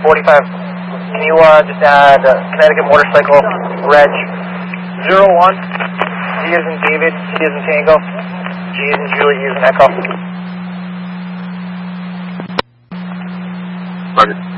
45. Can you just add Connecticut motorcycle, reg 01, D as in David, T as in Tango, G as in Julie, E as in Echo. Roger.